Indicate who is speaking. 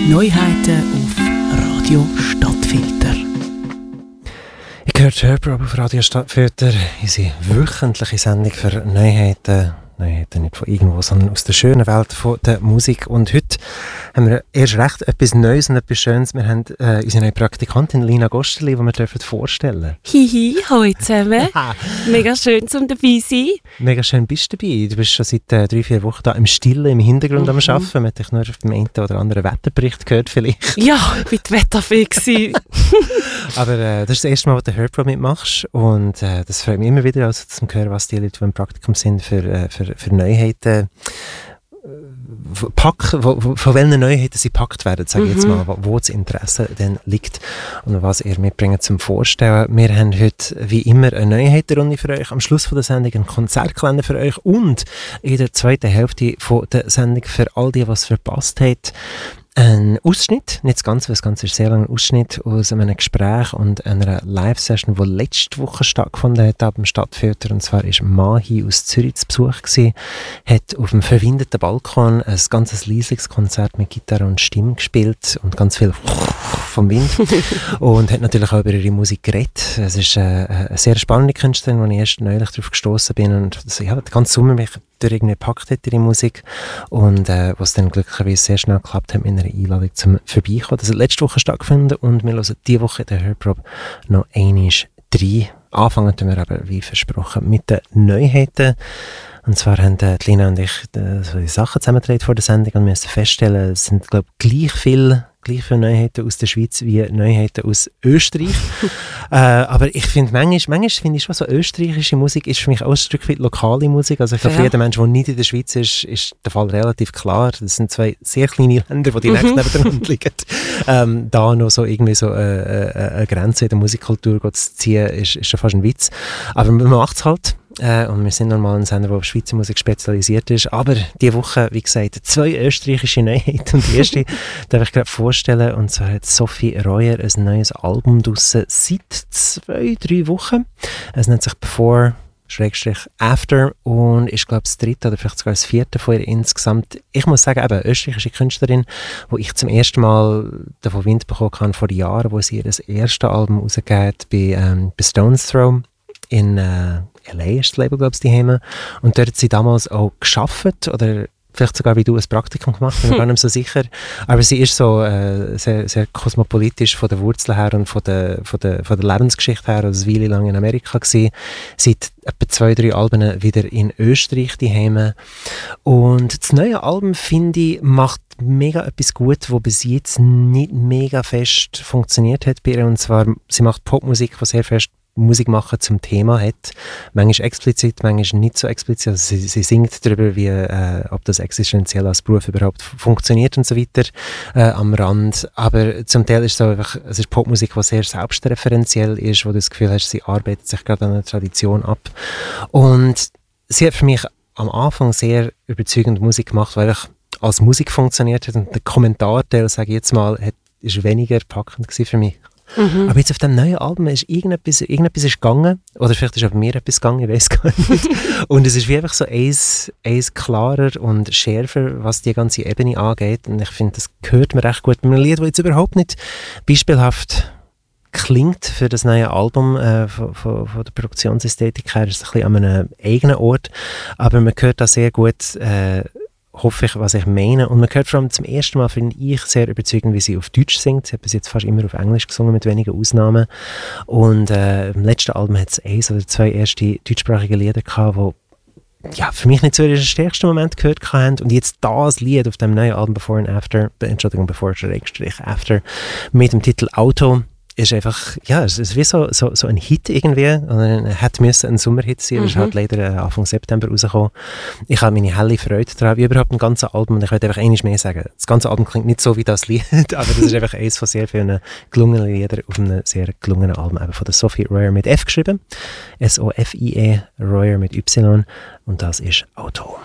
Speaker 1: Neuheiten auf Radio Stadtfilter.
Speaker 2: Ich höre Hörprobe auf Radio Stadtfilter, unsere wöchentliche Sendung für Neuheiten nicht von irgendwo, sondern aus der schönen Welt von der Musik. Und heute haben wir erst recht etwas Neues und etwas Schönes. Wir haben unsere neue Praktikantin Lina Gosteli, die wir vorstellen dürfen.
Speaker 3: Hihi, hallo zusammen. Mega schön, zum dabei sein.
Speaker 2: Mega schön bist du dabei. Du bist schon seit 3-4 Wochen da im Stillen, im Hintergrund am Arbeiten. Man hat dich nur auf dem einen oder anderen Wetterbericht gehört vielleicht.
Speaker 3: Ja, ich war die Wetterfee.
Speaker 2: Aber das ist das erste Mal, wo du Hörpro mitmachst. Und das freut mich immer wieder, also, zu hören, was die Leute, die im Praktikum sind, für Neuheiten von welchen Neuheiten sie gepackt werden, sage ich jetzt mal, wo das Interesse dann liegt und was ihr mitbringt zum Vorstellen. Wir haben heute wie immer eine Neuheitenrunde für euch, am Schluss von der Sendung einen Konzertkalender für euch und in der zweiten Hälfte von der Sendung für all die, was verpasst hat, ein Ausschnitt, nicht das Ganze, weil das Ganze ist sehr lang, ein Ausschnitt aus einem Gespräch und einer Live-Session, die letzte Woche stattgefunden hat, am Stadtfilter. Und zwar war Mahi aus Zürich zu Besuch gewesen, hat auf dem verwinderten Balkon ein ganzes leisliches Konzert mit Gitarre und Stimme gespielt und ganz viel vom Wind. Und hat natürlich auch über ihre Musik geredet. Es ist eine sehr spannende Künstlerin, wo ich erst neulich darauf gestoßen bin und ja, den ganzen Sommer mich durch irgendwie gepackt hat, ihre Musik. Und was dann glücklicherweise sehr schnell geklappt hat mit einer Einladung zum Vorbeikommen. Das hat letzte Woche stattgefunden und wir hören diese Woche in der Hörprobe noch einmal 3. Anfangen wir aber, wie versprochen, mit den Neuheiten. Und zwar haben Lina und ich so die Sachen zusammengetragen vor der Sendung und müssen feststellen, es sind, glaube ich, gleich viele Neuheiten aus der Schweiz wie Neuheiten aus Österreich. Aber ich finde, manchmal finde ich schon so, österreichische Musik ist für mich auch ein Stück weit lokale Musik. Also ich glaube, für jeden Menschen, der nicht in der Schweiz ist der Fall relativ klar. Das sind zwei sehr kleine Länder, die direkt nebeneinander liegen. Da noch so irgendwie so eine Grenze in der Musikkultur zu ziehen, ist schon fast ein Witz. Aber man macht es halt. Und wir sind normal ein Sender, der auf Schweizer Musik spezialisiert ist. Aber diese Woche, wie gesagt, 2 österreichische Neuheiten. Und die erste darf ich gerade vorstellen. Und zwar hat Sophie Royer ein neues Album draussen seit 2-3 Wochen. Es nennt sich Before/After und ist, glaube ich, das 3. oder vielleicht sogar das 4. von ihr insgesamt. Ich muss sagen, eben österreichische Künstlerin, wo ich zum ersten Mal davon Wind bekommen habe vor Jahren, wo sie ihr das erste Album rausgegeben hat bei Stones Throw in LA ist das Label, glaube ich, die Heime. Und dort hat sie damals auch gearbeitet oder vielleicht sogar wie du ein Praktikum gemacht, bin mir gar nicht so sicher. Aber sie ist so sehr, sehr kosmopolitisch von der Wurzel her und von der Lebensgeschichte her, also eine Weile lang in Amerika gewesen. Seit etwa 2-3 Alben wieder in Österreich die Heime. Und das neue Album, finde ich, macht mega etwas gut, was bis jetzt nicht mega fest funktioniert hat bei ihr. Und zwar, sie macht Popmusik, die sehr fest Musik machen zum Thema hat. Manchmal explizit, manchmal nicht so explizit. Also sie singt darüber, wie, ob das existenziell als Beruf überhaupt funktioniert und so weiter am Rand. Aber zum Teil ist es so einfach, es ist Popmusik, die sehr selbstreferenziell ist, wo du das Gefühl hast, sie arbeitet sich gerade an einer Tradition ab. Und sie hat für mich am Anfang sehr überzeugend Musik gemacht, weil ich als Musik funktioniert hat. Und der Kommentarteil, sage ich jetzt mal, ist weniger packend gewesen für mich. Aber jetzt auf dem neuen Album ist irgendetwas ist gegangen, oder vielleicht ist auch bei mir etwas gegangen, ich weiß gar nicht. Und es ist wie einfach so eins klarer und schärfer, was die ganze Ebene angeht. Und ich finde, das gehört mir recht gut bei einem Lied, das jetzt überhaupt nicht beispielhaft klingt für das neue Album von der Produktionsästhetik her. Es ist ein bisschen an einem eigenen Ort, aber man hört da sehr gut, hoffe ich, was ich meine. Und man hört vor allem zum ersten Mal, finde ich, sehr überzeugend, wie sie auf Deutsch singt. Sie hat bis jetzt fast immer auf Englisch gesungen, mit wenigen Ausnahmen. Und im letzten Album hat es 1 oder 2 erste deutschsprachige Lieder gehabt, die ja, für mich nicht so in den stärksten Moment gehört haben. Und jetzt das Lied auf dem neuen Album Before/After mit dem Titel Auto ist einfach, ja, es ist wie so ein Hit irgendwie. Er hätte ein Sommerhit sein, aber ist halt leider Anfang September rausgekommen. Ich habe meine helle Freude daran, wie überhaupt ein ganzes Album. Und ich möchte einfach einiges mehr sagen. Das ganze Album klingt nicht so wie das Lied, aber das ist einfach eines von sehr vielen gelungenen Liedern auf einem sehr gelungenen Album. Eben von der Sophie Royer mit F geschrieben. S-O-F-I-E, Royer mit Y. Und das ist Auto.